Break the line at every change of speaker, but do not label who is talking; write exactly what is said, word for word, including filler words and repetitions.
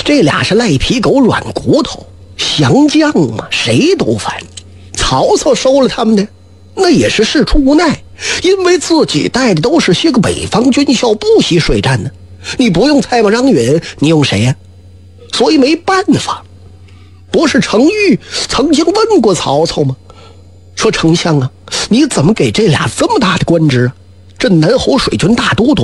这俩是赖皮狗软骨头，降将嘛，谁都烦。曹操收了他们的，那也是事出无奈，因为自己带的都是些个北方军校，不惜水战呢。你不用蔡瑁、张允，你用谁呀、啊？所以没办法。不是程昱曾经问过曹操吗？说丞相啊，你怎么给这俩这么大的官职啊？这南侯水军大都督